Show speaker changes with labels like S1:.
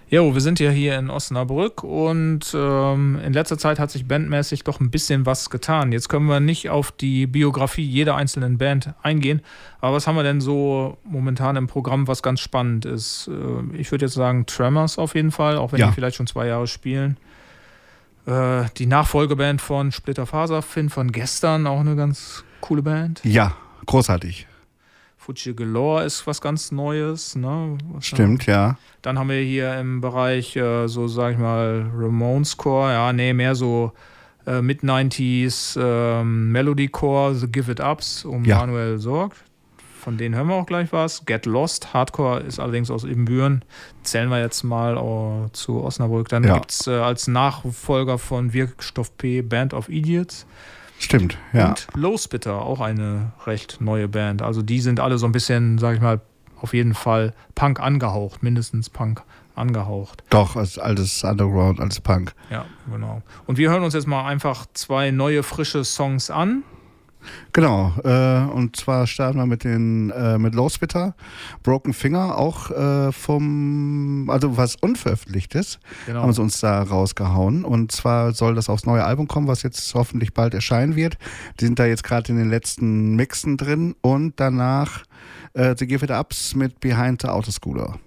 S1: Jo, wir sind ja hier in Osnabrück und in letzter Zeit hat sich bandmäßig doch ein bisschen was getan. Jetzt können wir nicht auf die Biografie jeder einzelnen Band eingehen, aber was haben wir denn so momentan im Programm, was ganz spannend ist? Ich würde jetzt sagen Tremors auf jeden Fall, auch wenn die
S2: Ja,
S1: vielleicht schon 2 Jahre spielen. Die Nachfolgeband von Splitter Faser, Finn von gestern, auch eine ganz coole Band.
S2: ja, großartig.
S1: Fuji Galore ist was ganz Neues, ne?
S2: Stimmt, ja.
S1: Dann haben wir hier im Bereich, so sag ich mal, Ramones-Core, ja, nee, mehr so Mid-90s Melody-Core, The Give It Ups um
S2: Ja,
S1: Manuel Sorg. Von denen hören wir auch gleich was. Get Lost, Hardcore ist allerdings aus Ibbenbüren. Zählen wir jetzt mal zu Osnabrück. Dann
S2: ja,
S1: gibt es als Nachfolger von Wirkstoff P Band of Idiots.
S2: stimmt, ja.
S1: Und Lowspitter, auch eine recht neue Band. Also die sind alle so ein bisschen, sag ich mal, auf jeden Fall Punk angehaucht, mindestens Punk angehaucht.
S2: Doch, als altes Underground, als Punk.
S1: Ja, genau. Und wir hören uns jetzt mal einfach 2 neue, frische Songs an.
S2: Genau, und zwar starten wir mit Low Spitter, Broken Finger, auch also was Unveröffentlichtes, haben
S1: Genau.
S2: sie uns da rausgehauen. Und zwar soll das aufs neue Album kommen, was jetzt hoffentlich bald erscheinen wird. Die sind da jetzt gerade in den letzten Mixen drin und danach The Give It Ups mit Behind the Autoscooter.